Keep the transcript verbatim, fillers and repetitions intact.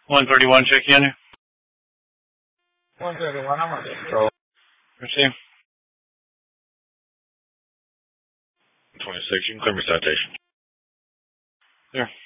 one thirty-one, check in. one thirty-one, I'm on control. Receive. twenty-six, you can clear me citation. There.